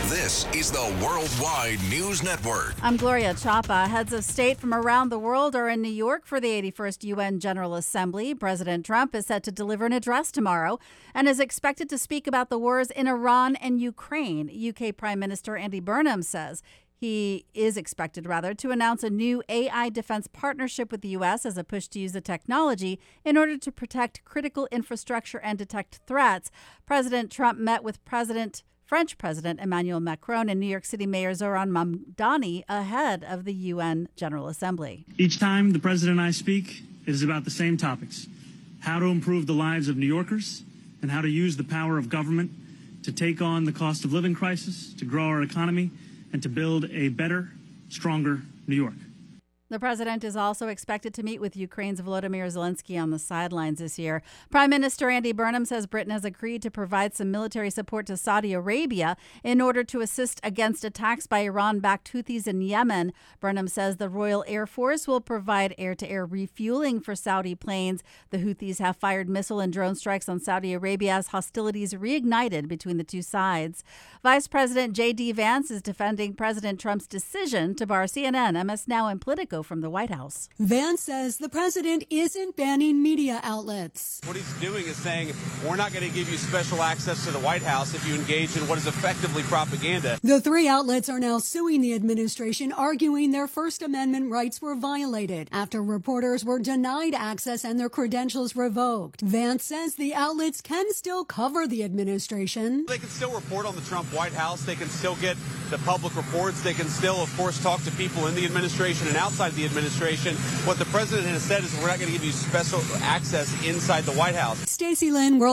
This is the Worldwide News Network. I'm Gloria Chapa. Heads of state from around the world are in New York for the 81st UN General Assembly. President Trump is set to deliver an address tomorrow and is expected to speak about the wars in Iran and Ukraine. UK Prime Minister Andy Burnham says he is expected, to announce a new AI defense partnership with the U.S. as a push to use the technology in order to protect critical infrastructure and detect threats. President Trump met with French President Emmanuel Macron and New York City Mayor Zoran Mamdani ahead of the UN General Assembly. Each time the president and I speak, it is about the same topics: how to improve the lives of New Yorkers and how to use the power of government to take on the cost of living crisis, to grow our economy, and to build a better, stronger New York. The president is also expected to meet with Ukraine's Volodymyr Zelensky on the sidelines this year. Prime Minister Andy Burnham says Britain has agreed to provide some military support to Saudi Arabia in order to assist against attacks by Iran-backed Houthis in Yemen. Burnham says the Royal Air Force will provide air-to-air refueling for Saudi planes. The Houthis have fired missile and drone strikes on Saudi Arabia as hostilities reignited between the two sides. Vice President J.D. Vance is defending President Trump's decision to bar CNN, MS Now, and Politico from the White House. Vance says the president isn't banning media outlets. What he's doing is saying, we're not going to give you special access to the White House if you engage in what is effectively propaganda. The three outlets are now suing the administration, arguing their First Amendment rights were violated after reporters were denied access and their credentials revoked. Vance says the outlets can still cover the administration. They can still report on the Trump White House. They can still get the public reports. They can still, of course, talk to people in the administration and outside the administration. What the president has said is we're not going to give you special access inside the White House. Stacey Lynn,